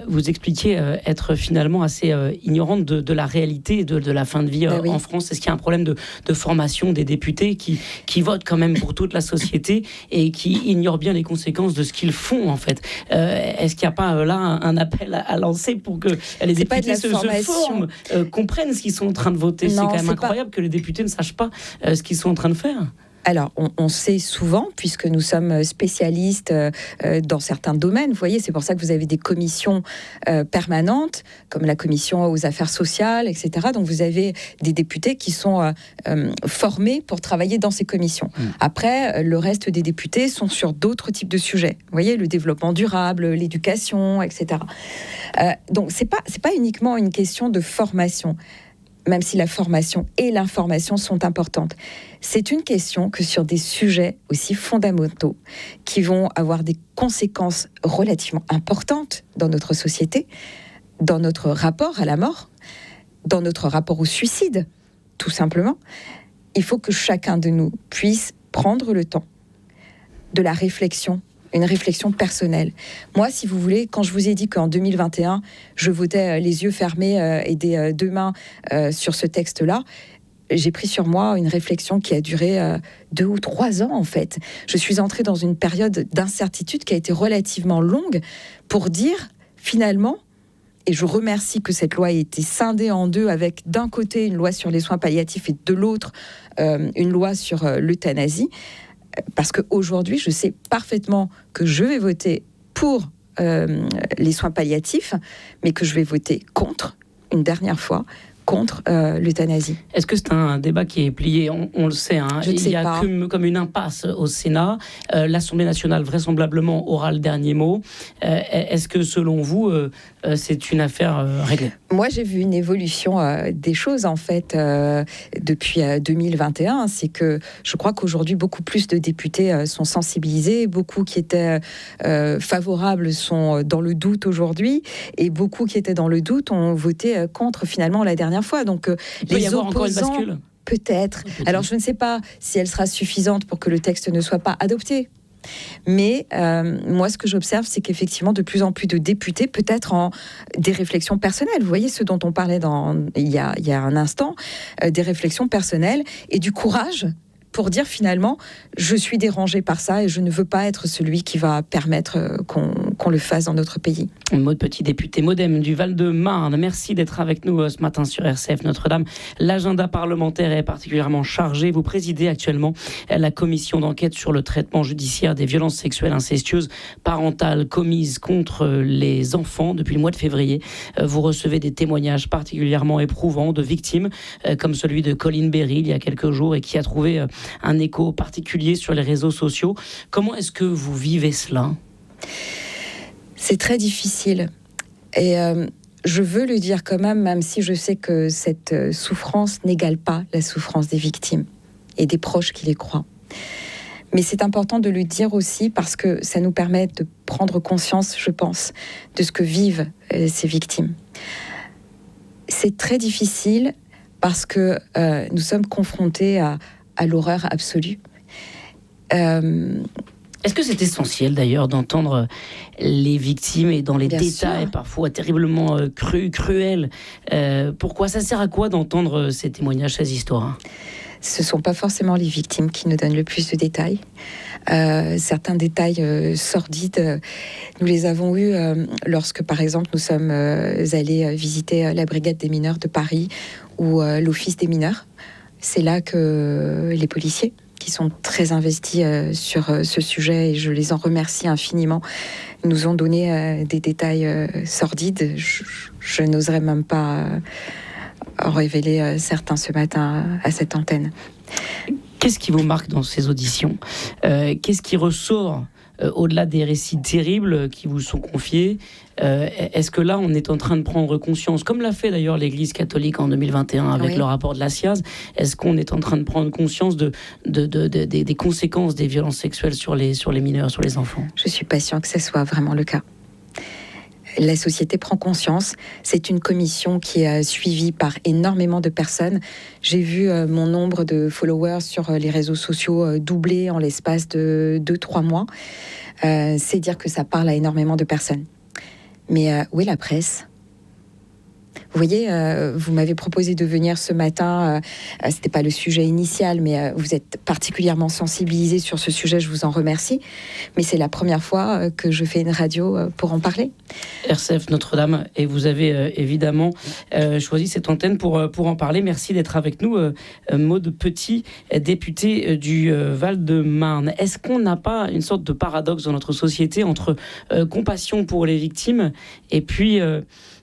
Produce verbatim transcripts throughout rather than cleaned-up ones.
vous expliquiez euh, être finalement assez euh, ignorante de, de la réalité de, de la fin de vie euh, ben oui. en France. Est-ce qu'il y a un problème de, de formation des députés qui, qui votent quand même pour toute la société et qui ignorent bien les conséquences de ce qu'ils font, en fait? euh, Est-ce qu'il n'y a pas euh, là un, un appel à, à lancer pour que les députés se, se forment, euh, comprennent ce qu'ils sont en train de voter? Non, c'est quand même c'est incroyable pas... que les députés ne sachent pas euh, ce qu'ils sont en train de faire. Alors, on, on sait souvent, puisque nous sommes spécialistes euh, dans certains domaines, vous voyez, c'est pour ça que vous avez des commissions euh, permanentes, comme la commission aux affaires sociales, et cetera. Donc, vous avez des députés qui sont euh, euh, formés pour travailler dans ces commissions. Mmh. Après, le reste des députés sont sur d'autres types de sujets. Vous voyez, le développement durable, l'éducation, et cetera. Euh, donc, c'est pas, c'est pas uniquement une question de formation, même si la formation et l'information sont importantes. C'est une question que sur des sujets aussi fondamentaux, qui vont avoir des conséquences relativement importantes dans notre société, dans notre rapport à la mort, dans notre rapport au suicide, tout simplement, il faut que chacun de nous puisse prendre le temps de la réflexion, une réflexion personnelle. Moi, si vous voulez, quand je vous ai dit qu'en deux mille vingt et un, je votais les yeux fermés euh, et des euh, deux mains euh, sur ce texte-là, j'ai pris sur moi une réflexion qui a duré euh, deux ou trois ans, en fait. Je suis entrée dans une période d'incertitude qui a été relativement longue pour dire, finalement, et je remercie que cette loi ait été scindée en deux, avec d'un côté une loi sur les soins palliatifs et de l'autre euh, une loi sur euh, l'euthanasie, parce qu'aujourd'hui, je sais parfaitement que je vais voter pour euh, les soins palliatifs, mais que je vais voter contre, une dernière fois, contre euh, l'euthanasie. Est-ce que c'est un débat qui est plié? On, on le sait, hein. Je ne sais il y a pas. Comme, comme une impasse au Sénat. Euh, L'Assemblée nationale, vraisemblablement, aura le dernier mot. Euh, est-ce que, selon vous, euh, euh, c'est une affaire euh, réglée? Moi, j'ai vu une évolution euh, des choses, en fait, euh, depuis euh, deux mille vingt et un. C'est que je crois qu'aujourd'hui, beaucoup plus de députés euh, sont sensibilisés. Beaucoup qui étaient euh, favorables sont dans le doute aujourd'hui. Et beaucoup qui étaient dans le doute ont voté euh, contre, finalement, la dernière fois. Donc, euh, Il peut les y avoir opposants, encore une bascule. Peut-être. peut-être. Alors, je ne sais pas si elle sera suffisante pour que le texte ne soit pas adopté. Mais euh, moi, ce que j'observe, c'est qu'effectivement, de plus en plus de députés, peut-être en des réflexions personnelles. Vous voyez ce dont on parlait dans, il, y a, il y a un instant, euh, des réflexions personnelles et du courage pour dire finalement, je suis dérangé par ça et je ne veux pas être celui qui va permettre qu'on, qu'on le fasse dans notre pays. Maud Petit, député Modem du Val-de-Marne, merci d'être avec nous ce matin sur R C F Notre-Dame. L'agenda parlementaire est particulièrement chargé. Vous présidez actuellement la commission d'enquête sur le traitement judiciaire des violences sexuelles incestueuses parentales commises contre les enfants depuis le mois de février. Vous recevez des témoignages particulièrement éprouvants de victimes, comme celui de Colline Berry il y a quelques jours et qui a trouvé un écho particulier sur les réseaux sociaux. Comment est-ce que vous vivez cela ? C'est très difficile. Et euh, je veux le dire quand même, même si je sais que cette souffrance n'égale pas la souffrance des victimes et des proches qui les croient. Mais c'est important de le dire aussi parce que ça nous permet de prendre conscience, je pense, de ce que vivent euh, ces victimes. C'est très difficile parce que euh, nous sommes confrontés à à l'horreur absolue. Euh... Est-ce que c'est essentiel d'ailleurs d'entendre les victimes et dans les Bien détails sûr. Parfois terriblement euh, cru, cruels euh, Pourquoi ça sert à quoi d'entendre ces témoignages, ces histoires ? Ce ne sont pas forcément les victimes qui nous donnent le plus de détails. Euh, certains détails euh, sordides, euh, nous les avons eus euh, lorsque, par exemple, nous sommes euh, allés visiter euh, la brigade des mineurs de Paris ou euh, l'office des mineurs. C'est là que les policiers, qui sont très investis euh, sur euh, ce sujet, et je les en remercie infiniment, nous ont donné euh, des détails euh, sordides. Je, je n'oserais même pas euh, en révéler euh, certains ce matin à, à cette antenne. Qu'est-ce qui vous marque dans ces auditions ? euh, Qu'est-ce qui ressort euh, au-delà des récits terribles qui vous sont confiés ? Euh, est-ce que là, on est en train de prendre conscience, comme l'a fait d'ailleurs l'Église catholique en deux mille vingt et un avec oui. le rapport de la C I A Z, est-ce qu'on est en train de prendre conscience de, de, de, de, de, des conséquences des violences sexuelles sur les, sur les mineurs, sur les enfants ? Je ne suis pas sûre que ce soit vraiment le cas. La société prend conscience. C'est une commission qui est suivie par énormément de personnes. J'ai vu euh, mon nombre de followers sur les réseaux sociaux euh, doubler en l'espace de deux trois mois. Euh, c'est dire que ça parle à énormément de personnes. Mais euh, où est la presse ? Vous voyez, euh, vous m'avez proposé de venir ce matin, euh, c'était pas le sujet initial, mais euh, vous êtes particulièrement sensibilisé sur ce sujet, je vous en remercie. Mais c'est la première fois euh, que je fais une radio euh, pour en parler. R C F Notre-Dame, et vous avez euh, évidemment euh, choisi cette antenne pour, euh, pour en parler. Merci d'être avec nous, euh, Maude Petit, députée du euh, Val-de-Marne. Est-ce qu'on n'a pas une sorte de paradoxe dans notre société entre euh, compassion pour les victimes et puis... Euh,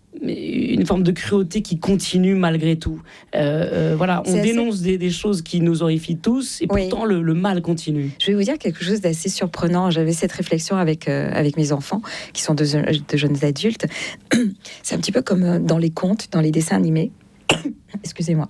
une forme de cruauté qui continue malgré tout. Euh, euh, voilà, on C'est dénonce assez... des, des choses qui nous horrifient tous, et pourtant oui. le, le mal continue. Je vais vous dire quelque chose d'assez surprenant. J'avais cette réflexion avec, euh, avec mes enfants, qui sont de, de jeunes adultes. C'est un petit peu comme dans les contes, dans les dessins animés. Excusez-moi.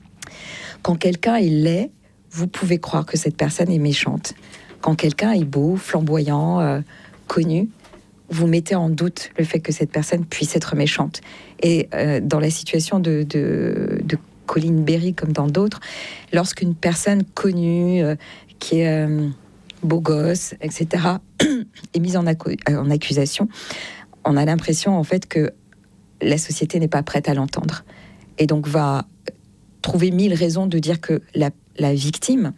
Quand quelqu'un est laid, vous pouvez croire que cette personne est méchante. Quand quelqu'un est beau, flamboyant, euh, connu, vous mettez en doute le fait que cette personne puisse être méchante. Et euh, dans la situation de, de, de Colline Berry, comme dans d'autres, lorsqu'une personne connue, euh, qui est euh, beau gosse, et cetera, est mise en, accu- en accusation, on a l'impression en fait que la société n'est pas prête à l'entendre. Et donc va trouver mille raisons de dire que la, la victime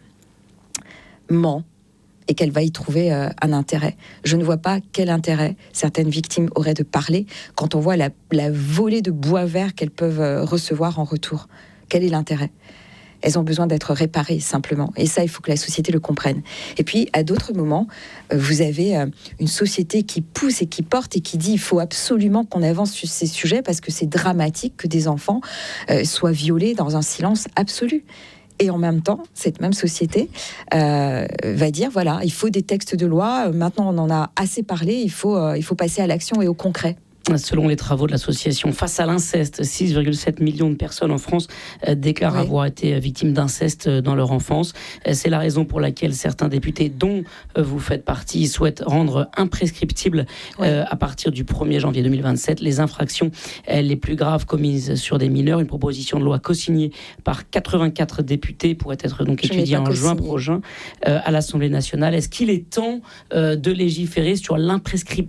ment, et qu'elle va y trouver euh, un intérêt. Je ne vois pas quel intérêt certaines victimes auraient de parler quand on voit la, la volée de bois vert qu'elles peuvent euh, recevoir en retour. Quel est l'intérêt ? Elles ont besoin d'être réparées, simplement. Et ça, il faut que la société le comprenne. Et puis, à d'autres moments, euh, vous avez euh, une société qui pousse et qui porte et qui dit il faut absolument qu'on avance sur ces sujets parce que c'est dramatique que des enfants euh, soient violés dans un silence absolu. Et en même temps, cette même société euh, va dire, voilà, il faut des textes de loi, maintenant on en a assez parlé, il faut, euh, il faut passer à l'action et au concret. Selon les travaux de l'association Face à l'inceste, six virgule sept millions de personnes en France euh, déclarent oui. avoir été victimes d'inceste dans leur enfance. Euh, c'est la raison pour laquelle certains députés, dont euh, vous faites partie, souhaitent rendre imprescriptibles oui. euh, à partir du premier janvier deux mille vingt-sept les infractions euh, les plus graves commises sur des mineurs. Une proposition de loi co-signée par quatre-vingt-quatre députés pourrait être donc étudiée en juin prochain euh, à l'Assemblée nationale. Est-ce qu'il est temps euh, de légiférer sur l'imprescriptibilité ?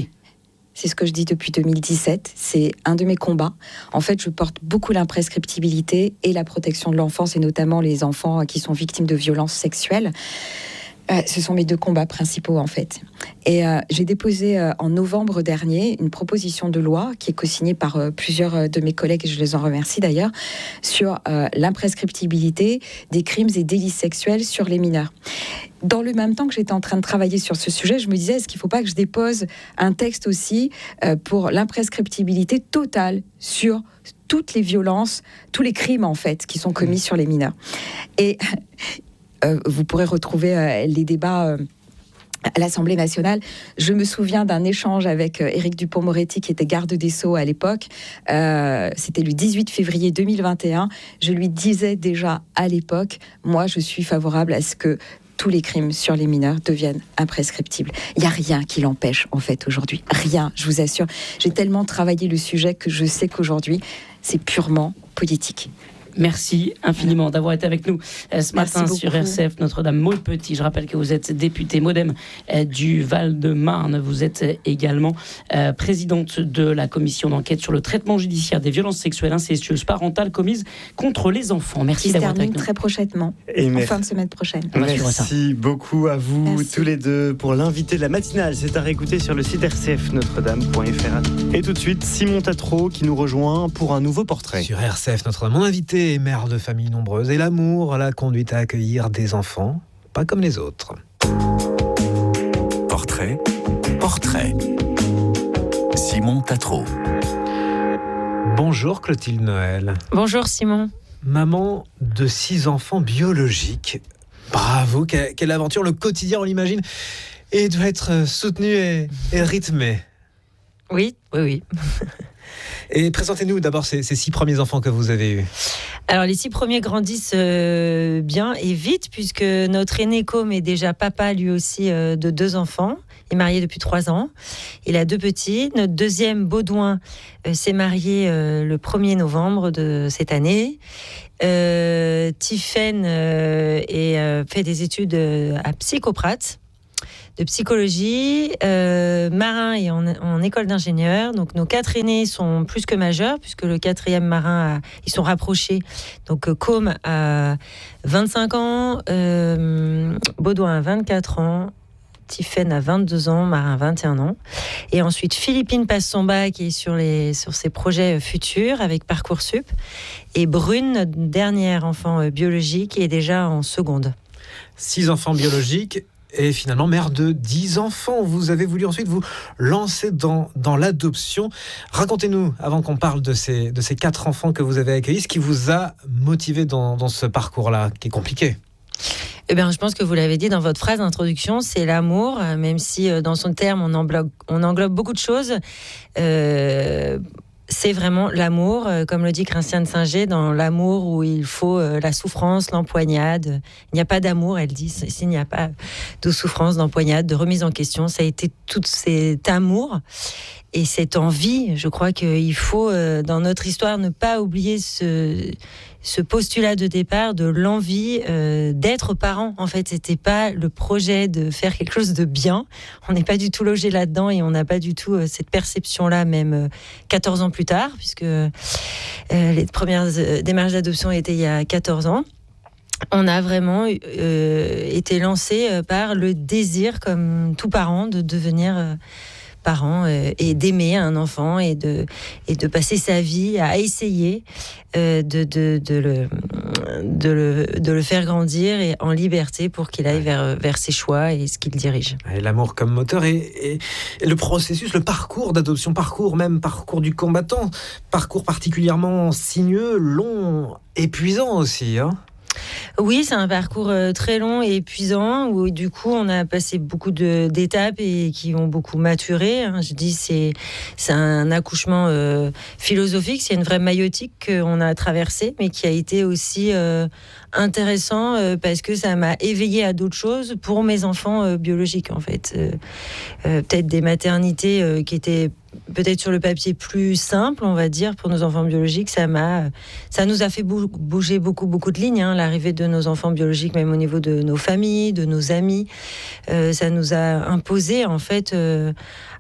C'est ce que je dis depuis deux mille dix-sept, c'est un de mes combats. En fait, je porte beaucoup l'imprescriptibilité et la protection de l'enfance, et notamment les enfants qui sont victimes de violences sexuelles. Euh, ce sont mes deux combats principaux, en fait. Et euh, j'ai déposé euh, en novembre dernier une proposition de loi qui est co-signée par euh, plusieurs de mes collègues, et je les en remercie d'ailleurs, sur euh, l'imprescriptibilité des crimes et délits sexuels sur les mineurs. Dans le même temps que j'étais en train de travailler sur ce sujet, je me disais, est-ce qu'il ne faut pas que je dépose un texte aussi euh, pour l'imprescriptibilité totale sur toutes les violences, tous les crimes, en fait, qui sont commis sur les mineurs. Et euh, vous pourrez retrouver euh, les débats... Euh, à l'Assemblée nationale. Je me souviens d'un échange avec Éric Dupond-Moretti, qui était garde des Sceaux à l'époque. Euh, c'était le dix-huit février deux mille vingt et un. Je lui disais déjà à l'époque, moi, je suis favorable à ce que tous les crimes sur les mineurs deviennent imprescriptibles. Il n'y a rien qui l'empêche, en fait, aujourd'hui. Rien, je vous assure. J'ai tellement travaillé le sujet que je sais qu'aujourd'hui, c'est purement politique. Merci infiniment d'avoir été avec nous ce matin sur R C F Notre-Dame. Maude Petit, je rappelle que vous êtes députée MoDem du Val-de-Marne. Vous êtes également euh, présidente de la commission d'enquête sur le traitement judiciaire des violences sexuelles incestueuses parentales commises contre les enfants. Merci Qui d'avoir été avec nous. Très prochainement, Et en merci. fin de semaine prochaine. Merci beaucoup à vous merci. tous les deux pour l'invité de la matinale. C'est à réécouter sur le site r c f notre dame point f r. Et tout de suite, Simon Tatro qui nous rejoint pour un nouveau portrait. Sur R C F Notre-Dame, mon invité est mère de familles nombreuses et l'amour l'a conduite à accueillir des enfants, pas comme les autres. Portrait, portrait. Simon Tatro. Bonjour Clotilde Noël. Bonjour Simon. Maman de six enfants biologiques. Bravo, quelle, quelle aventure, le quotidien on l'imagine, et doit être soutenu et, et rythmé. Oui, oui, oui. Et présentez-nous d'abord ces, ces six premiers enfants que vous avez eus. Alors les six premiers grandissent euh, bien et vite, puisque notre aîné Com est déjà papa lui aussi euh, de deux enfants. Il est marié depuis trois ans. Il a deux petits. Notre deuxième, Baudouin, euh, s'est marié euh, le premier novembre de cette année. Euh, Tiphaine euh, et, euh, fait des études euh, à Psychoprate. de psychologie, euh, marin et en, en école d'ingénieur. Donc nos quatre aînés sont plus que majeurs, puisque le quatrième marin, a, ils sont rapprochés. Donc euh, Côme a vingt-cinq ans, euh, Baudouin a vingt-quatre ans, Tiphaine a vingt-deux ans, Marin a vingt et un ans. Et ensuite, Philippine passe son bac et est sur, les, sur ses projets futurs avec Parcoursup. Et Brune, notre dernière enfant biologique, est déjà en seconde. Six enfants biologiques et finalement mère de dix enfants. Vous avez voulu ensuite vous lancer dans, dans l'adoption. Racontez-nous, avant qu'on parle de ces, de ces quatre enfants que vous avez accueillis, ce qui vous a motivé dans, dans ce parcours-là, qui est compliqué. Eh bien, je pense que vous l'avez dit dans votre phrase d'introduction, c'est l'amour, même si euh, dans son terme, on englobe, on englobe beaucoup de choses. Euh, c'est vraiment l'amour, euh, comme le dit Christiane Singer, dans l'amour où il faut euh, la souffrance, l'empoignade. Il n'y a pas d'amour, elle dit, s'il n'y a pas de souffrance, d'empoignade, de remise en question. Ça a été tout cet amour. Et cette envie, je crois qu'il faut, euh, dans notre histoire, ne pas oublier ce, ce postulat de départ de l'envie euh, d'être parent. En fait, c'était pas le projet de faire quelque chose de bien. On n'est pas du tout logé là-dedans et on n'a pas du tout euh, cette perception-là, même euh, quatorze ans plus tard, puisque euh, les premières euh, démarches d'adoption étaient il y a quatorze ans. On a vraiment euh, été lancé par le désir, comme tout parent, de devenir... Euh, parents euh, et d'aimer un enfant et de, et de passer sa vie à essayer euh, de, de, de, le, de, le, de le faire grandir et en liberté pour qu'il aille vers, vers ses choix et ce qu'il dirige. Et l'amour comme moteur et, et, et le processus, le parcours d'adoption, parcours même, parcours du combattant, parcours particulièrement sinueux, long, épuisant aussi, hein. Oui, c'est un parcours très long et épuisant où du coup on a passé beaucoup de, d'étapes et qui ont beaucoup maturé. Hein. Je dis c'est c'est un accouchement euh, philosophique, c'est une vraie maïotique qu'on a traversée, mais qui a été aussi euh, intéressant euh, parce que ça m'a éveillée à d'autres choses pour mes enfants euh, biologiques en fait. Euh, euh, peut-être des maternités euh, qui étaient peut-être sur le papier plus simple, on va dire, pour nos enfants biologiques. Ça m'a, ça nous a fait bouger beaucoup, beaucoup de lignes, hein, l'arrivée de nos enfants biologiques, même au niveau de nos familles, de nos amis. Euh, ça nous a imposé, en fait, euh,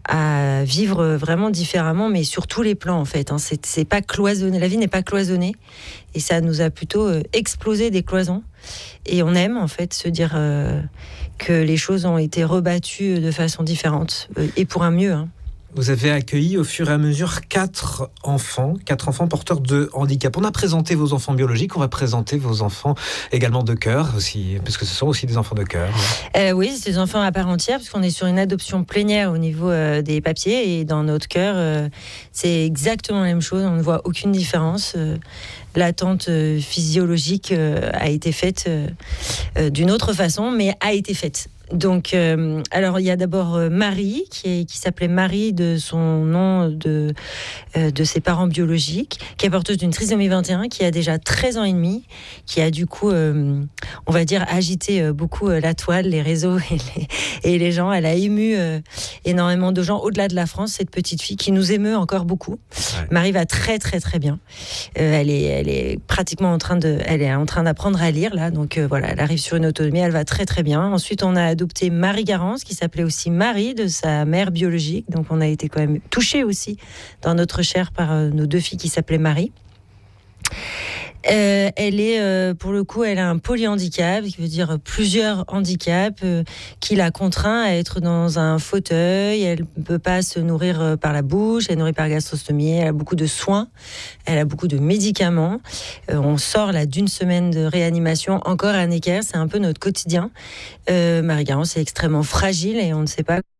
à vivre vraiment différemment, mais sur tous les plans, en fait. Hein. C'est, c'est pas cloisonné. La vie n'est pas cloisonnée. Et ça nous a plutôt euh, explosé des cloisons. Et on aime, en fait, se dire euh, que les choses ont été rebattues de façon différente, euh, et pour un mieux, hein. Vous avez accueilli au fur et à mesure quatre enfants, quatre enfants porteurs de handicap. On a présenté vos enfants biologiques, on va présenter vos enfants également de cœur aussi, parce que ce sont aussi des enfants de cœur. Euh, oui, c'est des enfants à part entière, parce qu'on est sur une adoption plénière au niveau euh, des papiers, et dans notre cœur, euh, c'est exactement la même chose, on ne voit aucune différence. Euh, L'attente euh, physiologique euh, a été faite euh, euh, d'une autre façon, mais a été faite. Donc, euh, alors il y a d'abord euh, Marie, qui, est, qui s'appelait Marie de son nom de, euh, de ses parents biologiques, qui est porteuse d'une trisomie vingt et un, qui a déjà treize ans et demi, qui a du coup, euh, on va dire, agité euh, beaucoup euh, la toile, les réseaux et les, et les gens. Elle a ému euh, énormément de gens au-delà de la France, cette petite fille qui nous émeut encore beaucoup. Ouais. Marie va très très très bien. Euh, elle est, elle est pratiquement en train de, elle est en train d'apprendre à lire là, donc euh, voilà, elle arrive sur une autonomie, elle va très très bien. Ensuite, on a adopté Marie Garance, qui s'appelait aussi Marie, de sa mère biologique. Donc on a été quand même touchés aussi dans notre chair par euh, nos deux filles qui s'appelaient Marie. Euh, elle est, euh, pour le coup, elle a un polyhandicap, qui veut dire plusieurs handicaps, euh, qui la contraint à être dans un fauteuil. Elle ne peut pas se nourrir euh, par la bouche, elle est nourrie par gastrostomie, elle a beaucoup de soins, elle a beaucoup de médicaments. Euh, on sort là d'une semaine de réanimation, encore à Necker, c'est un peu notre quotidien. Euh, Marie Garance est extrêmement fragile et on ne sait pas